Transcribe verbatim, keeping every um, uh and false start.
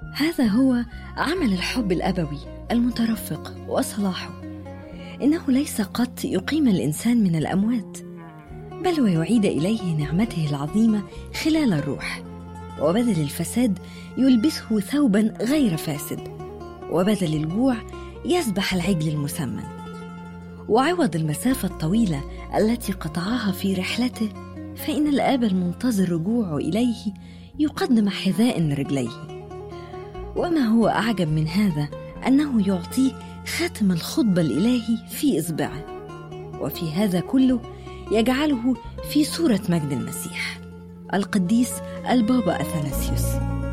هذا هو عمل الحب الأبوي المترفق وصلاحه. إنه ليس قط يقيم الإنسان من الأموات، بل ويعيد إليه نعمته العظيمة خلال الروح، وبدل الفساد يلبسه ثوبا غير فاسد، وبدل الجوع يذبح العجل المسمن. وعوض المسافة الطويلة التي قطعها في رحلته، فإن الآب المنتظر رجوعه إليه يقدم حذاء لرجليه. وما هو أعجب من هذا أنه يعطيه خاتم الخطبة الإلهي في إصبعه، وفي هذا كله يجعله في صورة مجد المسيح القديس البابا أثناسيوس.